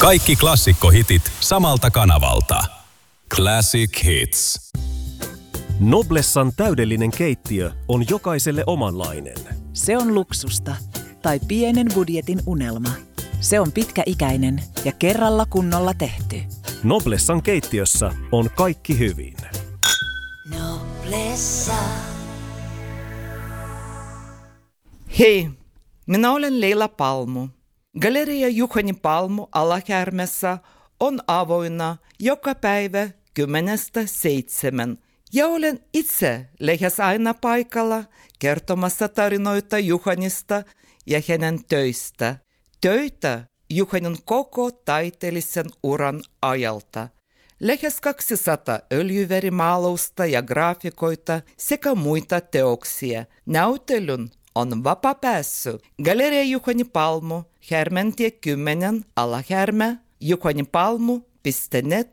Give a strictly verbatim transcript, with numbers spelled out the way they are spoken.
Kaikki klassikkohitit samalta kanavalta. Classic Hits. Noblessan täydellinen keittiö on jokaiselle omanlainen. Se on luksusta tai pienen budjetin unelma. Se on pitkäikäinen ja kerralla kunnolla tehty. Noblessan keittiössä on kaikki hyvin. Noblessa. Hei, minä olen Leila Palmu. Galeria Juhani Palmu Alahärmässä on avoinna joka päivä kymmenestä seitsemän. Ja olen itse lähes aina paikalla kertomassa tarinoita Juhanista ja hänen töistä. Töitä Juhanin koko taiteellisen uran ajalta. Lähes kaksisataa öljyvärimaalausta ja graafikoita sekä muita teoksia. Näytelyn on vapaa pääsy. Galeria Juhani Palmu, Härmäntie kymmenen, Alahärmä, juhanipalmu piste net